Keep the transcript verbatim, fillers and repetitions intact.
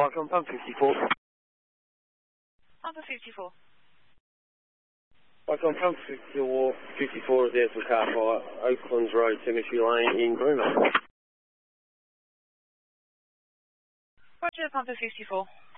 Icon Pump fifty-four. Pumper fifty-four. Icon Pump fifty-four, fifty-four is there for car fire, Oaklands Road, Cemetery Lane in Greenville. Roger, Pumper fifty-four.